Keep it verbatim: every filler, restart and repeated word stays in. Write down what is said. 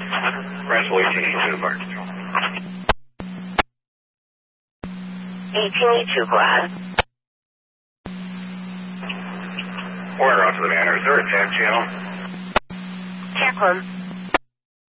Principal eighteen eighty-two, Park. eighteen eighty-two, go ahead. Order out to the man. Is there a tag channel? Check one.